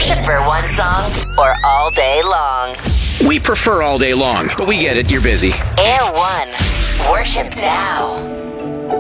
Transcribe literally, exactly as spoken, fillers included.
Worship for one song or all day long. We prefer all day long, but we get it. You're busy. Air One. Worship now.